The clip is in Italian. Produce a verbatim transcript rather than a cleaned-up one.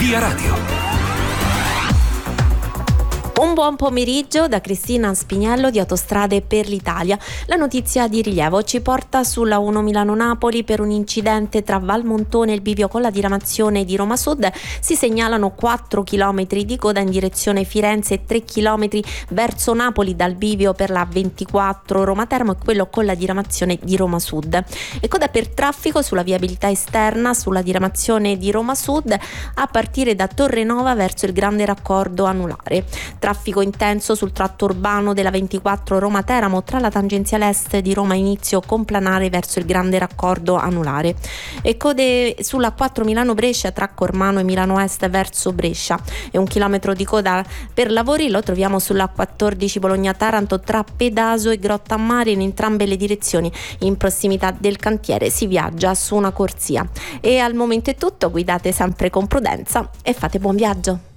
Via Radio. Un buon pomeriggio da Cristina Spiniello di Autostrade per l'Italia. La notizia di rilievo ci porta sulla uno Milano-Napoli per un incidente tra Valmontone e il bivio con la diramazione di Roma Sud. Si segnalano quattro chilometri di coda in direzione Firenze e tre chilometri verso Napoli dal bivio per la ventiquattro Roma Termo e quello con la diramazione di Roma Sud. E coda per traffico sulla viabilità esterna sulla diramazione di Roma Sud a partire da Torrenova verso il grande raccordo anulare. Traffico intenso sul tratto urbano della ventiquattro Roma Teramo tra la tangenziale est di Roma inizio Complanare verso il grande raccordo anulare. E code sulla quattro Milano Brescia tra Cormano e Milano Est verso Brescia. E un chilometro di coda per lavori lo troviamo sulla quattordici Bologna Taranto tra Pedaso e Grottammare in entrambe le direzioni. In prossimità del cantiere si viaggia su una corsia. E al momento è tutto, guidate sempre con prudenza e fate buon viaggio.